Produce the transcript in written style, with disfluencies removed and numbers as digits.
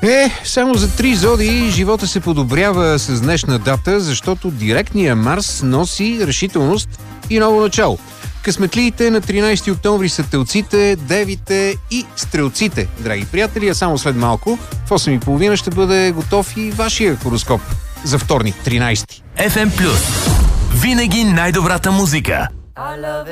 Само за 3 зодии живота се подобрява с днешна дата, защото директния Марс носи решителност и ново начало. Късметлиите на 13 октомври са телците, девите и стрелците, драги приятели, а само след малко в 8:30 ще бъде готов и вашия хороскоп за вторник, 13. FM Plus. Винаги най-добрата музика.